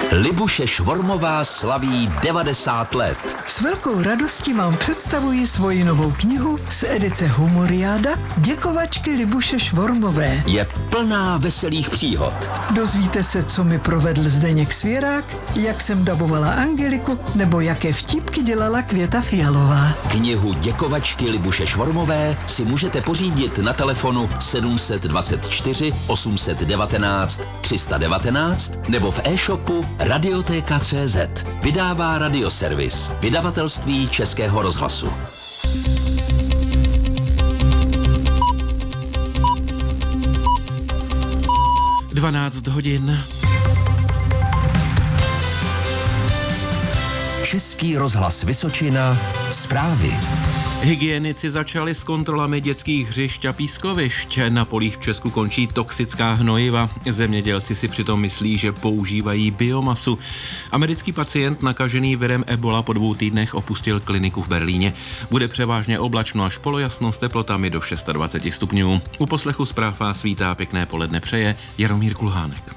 Libuše Švormová slaví 90 let. S velkou radostí vám představuji svoji novou knihu z edice Humoriáda Děkovačky Libuše Švormové. Je plná veselých příhod. Dozvíte se, co mi provedl Zdeněk Svěrák, jak jsem dabovala Angeliku, nebo jaké vtípky dělala Květa Fialová. Knihu Děkovačky Libuše Švormové si můžete pořídit na telefonu 724 819 319 nebo v e-shopu Radiotéka.cz. Vydává Radioservis, vydavatelství Českého rozhlasu. (12:00) Český rozhlas Vysočina, zprávy. Hygienici začali s kontrolami dětských hřišť a pískovišť. Na polích v Česku končí toxická hnojiva. Zemědělci si přitom myslí, že používají biomasu. Americký pacient nakažený virem Ebola po 2 týdnech opustil kliniku v Berlíně. Bude převážně oblačno až polojasno s teplotami do 26 stupňů. U poslechu zpráv vás vítá, pěkné poledne přeje Jaromír Kulhánek.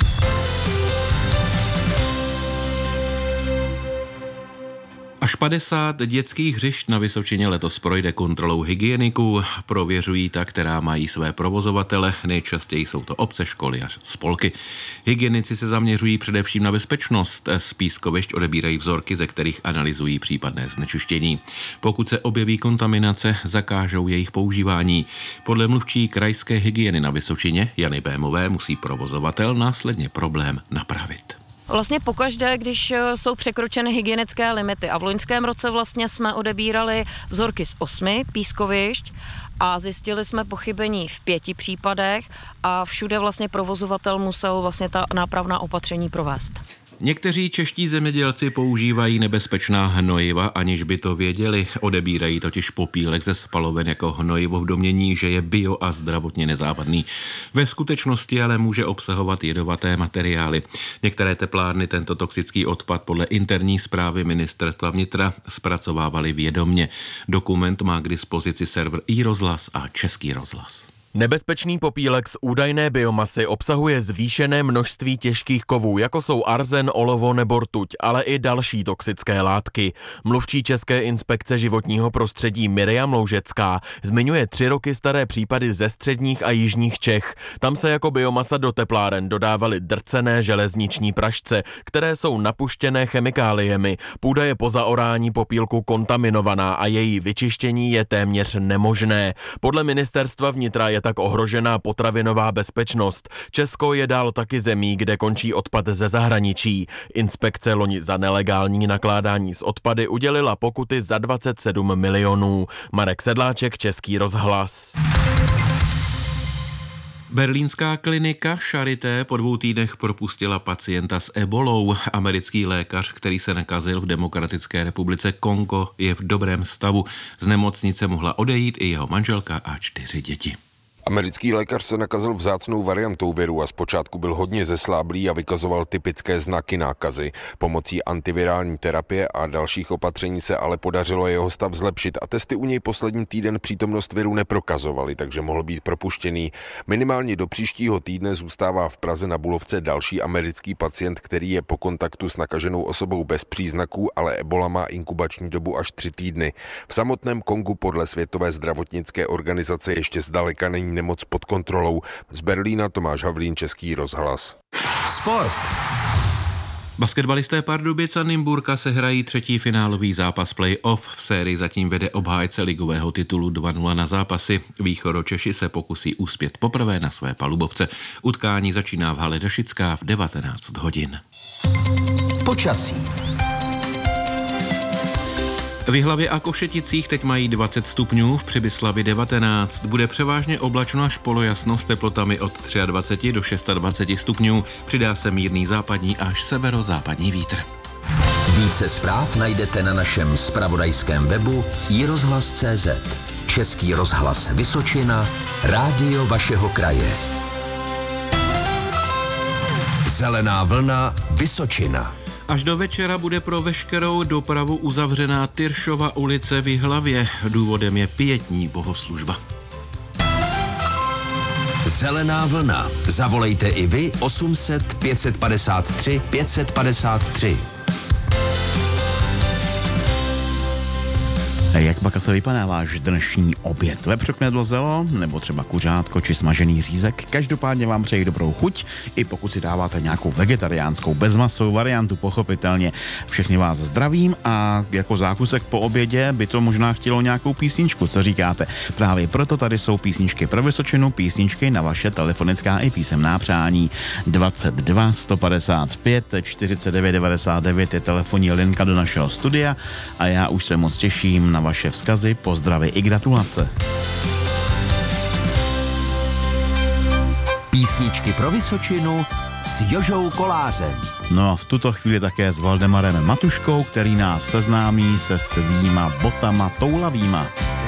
Až 50 dětských hřišť na Vysočině letos projde kontrolou hygieniků. Prověřují ta, která mají své provozovatele. Nejčastěji jsou to obce, školy a spolky. Hygienici se zaměřují především na bezpečnost. Z pískovišť odebírají vzorky, ze kterých analyzují případné znečištění. Pokud se objeví kontaminace, zakážou jejich používání. Podle mluvčí krajské hygieny na Vysočině Jany Bémové musí provozovatel následně problém napravit. Vlastně pokaždé, když jsou překročeny hygienické limity a v loňském roce vlastně jsme odebírali vzorky z 8 pískovišť a zjistili jsme pochybení v 5 případech a všude vlastně provozovatel musel vlastně ta nápravná opatření provést. Někteří čeští zemědělci používají nebezpečná hnojiva, aniž by to věděli. Odebírají totiž popílek ze spaloven jako hnojivo v domnění, že je bio a zdravotně nezávadný. Ve skutečnosti ale může obsahovat jedovaté materiály. Některé teplárny tento toxický odpad podle interní zprávy ministerstva vnitra zpracovávaly vědomě. Dokument má k dispozici server iRozhlas a Český rozhlas. Nebezpečný popílek z údajné biomasy obsahuje zvýšené množství těžkých kovů, jako jsou arzen, olovo nebo rtuť, ale i další toxické látky. Mluvčí České inspekce životního prostředí Miriam Loužecká zmiňuje 3 roky staré případy ze středních a jižních Čech. Tam se jako biomasa do tepláren dodávaly drcené železniční prašce, které jsou napuštěné chemikáliemi. Půda je po zaorání popílku kontaminovaná a její vyčištění je téměř nemožné. Podle ministerstva vnitra je tak ohrožená potravinová bezpečnost. Česko je dál taky zemí, kde končí odpad ze zahraničí. Inspekce loni za nelegální nakládání s odpady udělila pokuty za 27 milionů. Marek Sedláček, Český rozhlas. Berlínská klinika Charité po 2 týdnech propustila pacienta s ebolou. Americký lékař, který se nakazil v Demokratické republice Kongo, je v dobrém stavu. Z nemocnice mohla odejít i jeho manželka a 4 děti. Americký lékař se nakazil vzácnou variantou viru a zpočátku byl hodně zesláblý a vykazoval typické znaky nákazy. Pomocí antivirální terapie a dalších opatření se ale podařilo jeho stav zlepšit a testy u něj poslední týden přítomnost viru neprokazovaly, takže mohl být propuštěný. Minimálně do příštího týdne zůstává v Praze na Bulovce další americký pacient, který je po kontaktu s nakaženou osobou bez příznaků, ale ebola má inkubační dobu až 3 týdny. V samotném Kongu podle Světové zdravotnické organizace ještě zdaleka není nemoc pod kontrolou. Z Berlína Tomáš Havlín, Český rozhlas. Sport. Basketbalisté Pardubic a Nymburka se hrají 3. finálový zápas play-off. V sérii zatím vede obhájce ligového titulu 2-0 na zápasy. Východočeši se pokusí uspět poprvé na své palubovce. Utkání začíná v hale Dašická v 19 hodin. Počasí. V Jihlavě a Košeticích teď mají 20 stupňů, v Přibyslavi 19. Bude převážně oblačno až polojasno s teplotami od 23 do 26 stupňů. Přidá se mírný západní až severozápadní vítr. Více zpráv najdete na našem zpravodajském webu iRozhlas.cz. Český rozhlas Vysočina, rádio vašeho kraje. Zelená vlna Vysočina. Až do večera bude pro veškerou dopravu uzavřená Tyršova ulice v Jihlavě. Důvodem je pietní bohoslužba. Zelená vlna. Zavolejte i vy 800 553 553. Jak Bakasa vypadá váš dnešní oběd? Vepřok nedlozelo, nebo třeba kuřátko či smažený řízek? Každopádně vám přeji dobrou chuť, i pokud si dáváte nějakou vegetariánskou bezmasovou variantu, pochopitelně. Všechny vás zdravím a jako zákusek po obědě by to možná chtělo nějakou písničku, co říkáte? Právě proto tady jsou písničky pro Vysočinu, písničky na vaše telefonická i písemná přání. 22 155 49 99 je telefonní linka do našeho studia a já už se moc těším na vaše vzkazy, pozdravy i gratulace. Písničky pro Vysočinu s Jožou Kolářem. No a v tuto chvíli také s Valdemarem Matuškou, který nás seznámí se svýma botama toulavýma.